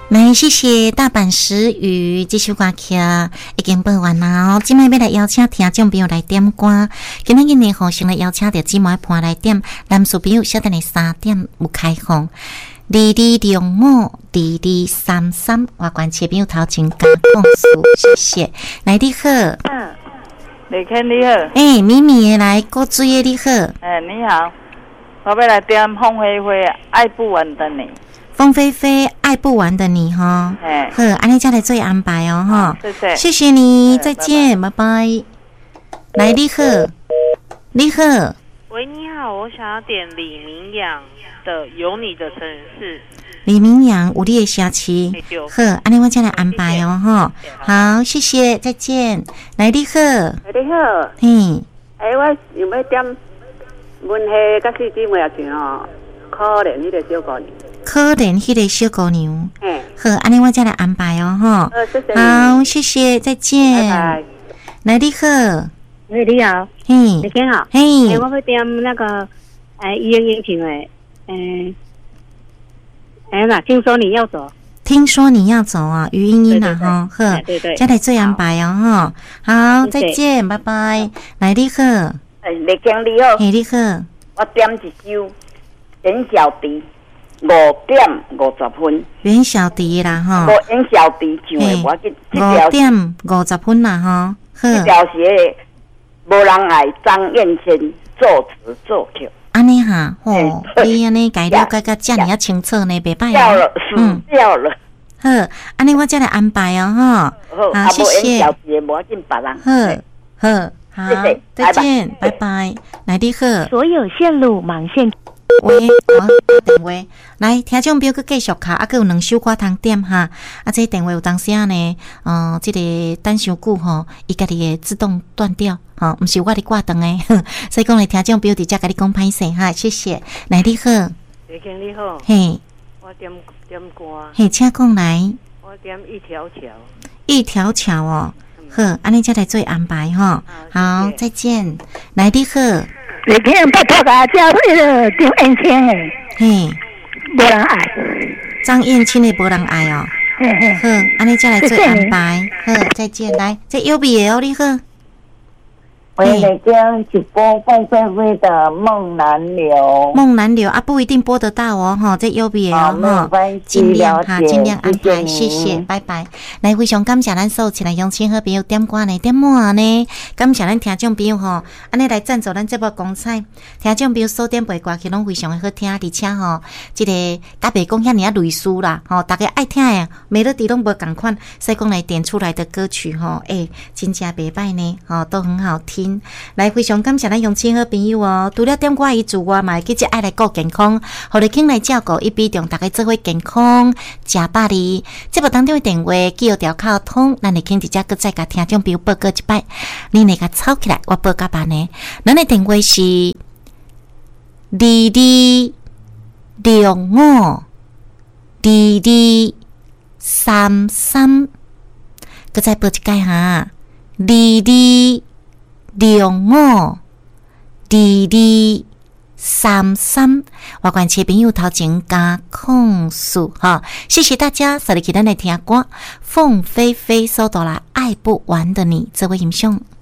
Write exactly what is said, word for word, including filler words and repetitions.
来，谢谢大阪石语这首歌曲已经播完了哦。今麦要来邀请听众朋友来点歌，今日呢，好先来邀请到姊妹伴来点，男士朋友稍等下三点有开放。二二六五，二二三三，我关切朋友头前加控诉，谢谢。来，你好， 嗯，李肯你好， 诶、欸，咪咪的来，郭主页你好， 哎、欸，你好，我要来点凤飞飞爱不完的你。 凤飞飞爱不完的你哈， 哎， 好，安尼再来做安排哦哈， 谢谢， 谢谢你，再见，拜拜。来，你好，你好， 喂，你好，我想要点李明阳的《有你的城市》。 李明阳，有你的城市，好，安尼我再来安排哦哈，好，谢谢，再见。来，你好， 你好， 嘿， 哎，我有要点温馨甲四姊妹也唱哦，可怜迄个小姑娘。 可怜迄个小姑娘， 嗯， 好，安尼我再来安排哦，哈。 好，谢谢。 好，谢谢，再见。 拜拜。 来，你好， 喂，你好， 嘿， 你好， 嘿， 哎，我要点那个，哎，伊英英唱的，哎，哎嘛，听说你要走， 听说你要走啊，余英英啊，哈，呵， 对对， 再来做安排哦，哈。好，再见，拜拜。来，你好， 哎，李经理好， 嘿，你好， 我点一首袁小迪。五点五十分， 袁小迪啦哈， 我袁小迪唱的，我这五点五十分啦哈， 这条是无人爱张燕仙作词作曲。 安尼哈，吼，你安尼解了解个这么清楚呢，袂歹掉了，嗯，掉了。 好，安尼我再来安排哦哈，好，谢谢。 袁小迪无要紧别人。 好，好，好，再见，拜拜。来，你好， 所有线路忙线。 喂，我打电话来，听众朋友，佮继续卡，啊，佮有两首歌通点哈。啊，这电话有当时啊呢，嗯、呃，这个等伤久吼，伊家己会自动断掉，吼，毋是我咧挂断诶，所以讲来听众朋友直接甲你讲歹势哈，谢谢。来，你好， 李经理好， 嘿， 我点点歌， 嘿，请讲来， 我点一条桥， 一条桥哦，好，安尼再来做安排哈，好，再见。来，你好。 你听不错啊，叫那个张燕青的， 嘿， 无人爱， 张燕青的无人爱哦，好，安尼再来做安排，好，再见，来，这右边的哦，你好， 我来讲直播凤飞飞的《梦难留》， 梦难留啊，不一定播得到哦，哈，这右边哦，哈，尽量哈，尽量安排，谢谢，拜拜。来，非常感谢咱所有起来用心好朋友点歌呢，点满呢，感谢咱听众朋友吼，安尼来赞助咱这部公彩，听众朋友所点播歌曲拢非常的好听，而且吼，这个甲袂讲遐尔啊类似啦，吼，大家爱听的melody拢无共款，所以讲来点出来的歌曲吼，诶、欸，真正袂歹呢，吼，都很好听。来，非常感谢咱用心好朋友哦，除了点歌以外嘛，记得爱来顾健康，互你轻来照顾，一比重大家做伙健康，食饱哩。这部当中的电话记号条卡通，咱来轻直接搁再甲听众朋友报告一摆，你那个抄起来，我报告办呢。咱的电话是二二六五二二三三，搁再报一解哈，二二。六五二二三三，我关切朋友头前加控诉哈，谢谢大家，所以今天来听歌，凤飞飞收到了爱不完的你，这位英雄。